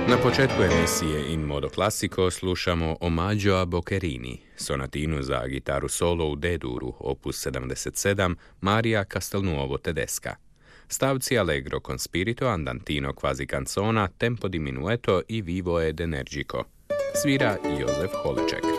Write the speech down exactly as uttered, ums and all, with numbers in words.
Na početku emisije In Modo Classico slušamo Omaggio a Boccherini, sonatinu za gitaru solo u D-duru, opus sedamdeset sedam, Maria Castelnuovo Tedesca. Stavci Allegro con spirito, andantino quasi canzona, tempo di minueto i vivo ed energico. Svira Jozef Holeček.